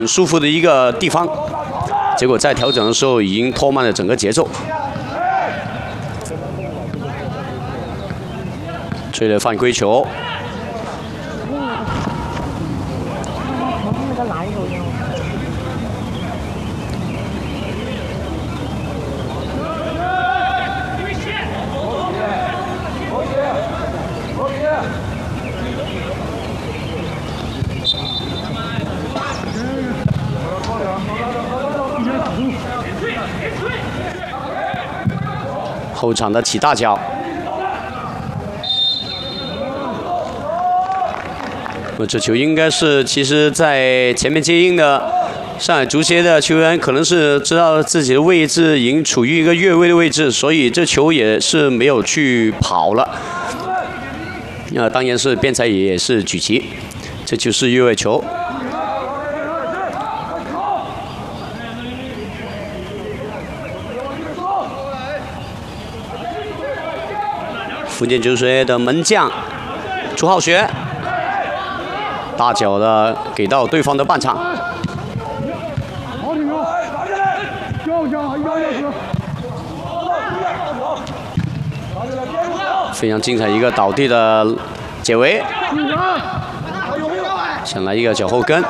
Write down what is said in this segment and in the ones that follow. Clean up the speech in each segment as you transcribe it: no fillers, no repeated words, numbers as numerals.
很舒服的一个地方，结果在调整的时候已经拖慢了整个节奏。吹了犯规球。 后场的起大脚，这球应该是，其实，在前面接应的上海足协的球员，可能是知道自己的位置已经处于一个越位的位置，所以这球也是没有去跑了。当然是边裁也是举旗，这就是越位球。 福建球队的门将朱浩学，大脚的给到对方的半场。非常精彩一个倒地的解围，想来一个脚后跟，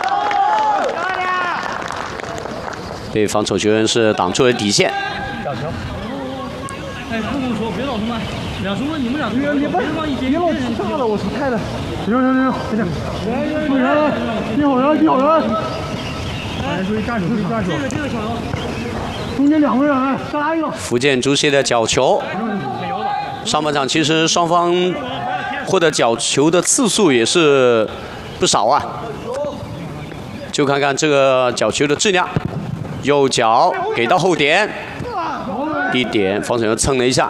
被防守球员是挡住了底线。 哎，不能说，别老他妈两兄弟，你们俩别往一边， 别老炸了，我操，太了！行，注意人，盯好人，盯好人。哎，注意站住，注意站住。这个小球，中间2个人，再来一个。 福建足协的角球，上半场其实双方获得角球的次数也是不少啊。就看看这个角球的质量，右脚给到后点。 一点，防守员蹭了一下。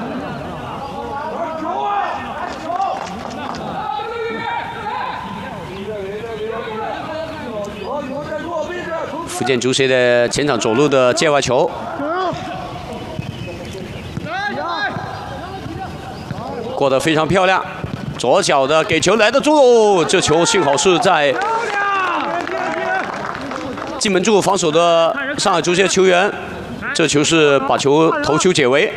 福建足协的前场左路的界外球，过得非常漂亮。左脚的给球来得住，这球幸好是在进门柱防守的上海足协球员。 这球是把球头球解围，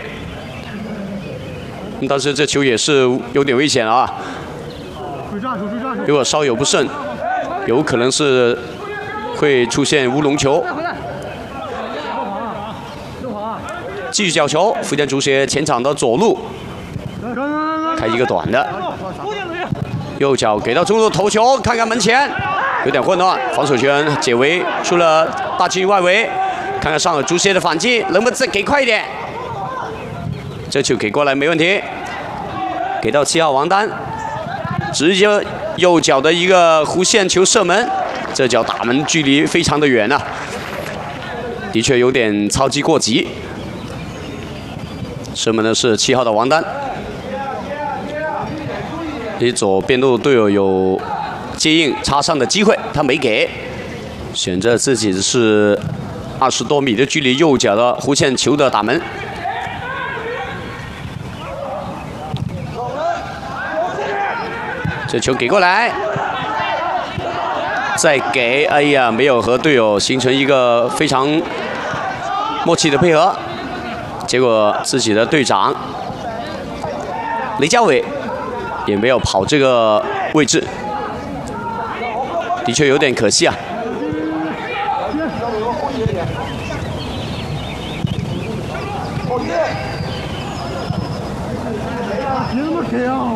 但是这球也是有点危险啊！如果稍有不慎，有可能是会出现乌龙球。继续角球，福建足协前场的左路开一个短的，右脚给到中路头球，看看门前有点混乱，防守球员解围出了大禁区外围。 看看上海足协的反击，能不能再给快一点？这球给过来没问题，给到7号王丹，直接右脚的一个弧线球射门，这脚打门距离非常的远啊，的确有点操之过急。射门的是7号的王丹，离左边路队友有接应插上的机会，他没给，选择自己是。 20多米的距离，右脚的弧线球的打门，这球给过来，再给，哎呀，没有和队友形成一个非常默契的配合，结果自己的队长雷家伟也没有跑这个位置，的确有点可惜啊。 别那么给啊！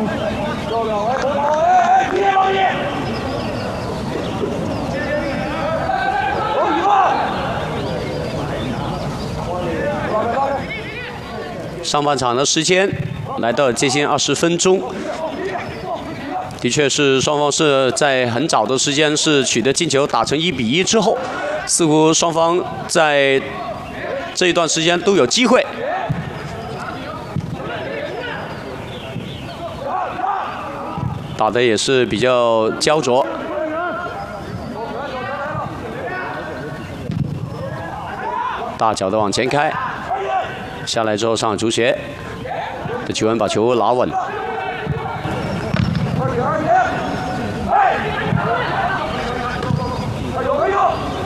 上半场的时间来到接近20分钟，的确是双方是在很早的时间是取得进球，打成1比1之后，似乎双方在这一段时间都有机会。 打的也是比较焦灼，大脚的往前开，下来之后上海足协的球员把球拿稳。